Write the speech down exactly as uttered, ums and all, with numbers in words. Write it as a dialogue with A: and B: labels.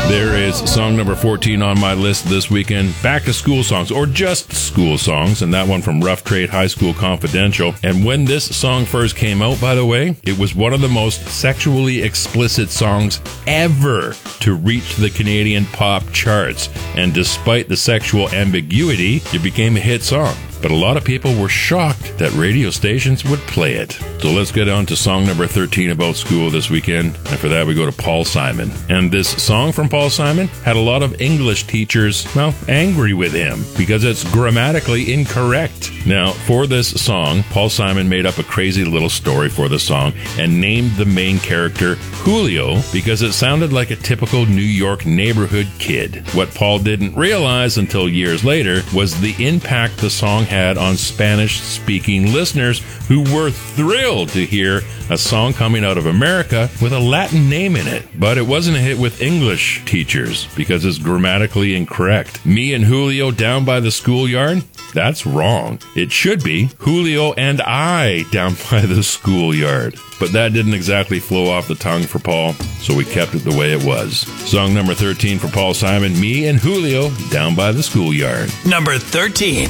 A: There is song number fourteen on my list this weekend. Back to school songs, or just school songs, and that one from Rough Trade High School Confidential. And when this song first came out, by the way, it was one of the most sexually explicit songs ever to reach the Canadian pop charts. And despite the sexual ambiguity, it became a hit song. But a lot of people were shocked that radio stations would play it. So let's get on to song number thirteen about school this weekend. And for that, we go to Paul Simon. And this song from Paul Simon had a lot of English teachers, well, angry with him because it's grammatically incorrect. Now, for this song, Paul Simon made up a crazy little story for the song and named the main character Julio because it sounded like a typical New York neighborhood kid. What Paul didn't realize until years later was the impact the song had on Spanish-speaking listeners who were thrilled to hear a song coming out of America with a Latin name in it. But it wasn't a hit with English teachers because it's grammatically incorrect. Me and Julio down by the schoolyard? That's wrong. It should be Julio and I down by the schoolyard. But that didn't exactly flow off the tongue for Paul, so we kept it the way it was. Song number thirteen for Paul Simon, Me and Julio down by the schoolyard.
B: Number thirteen.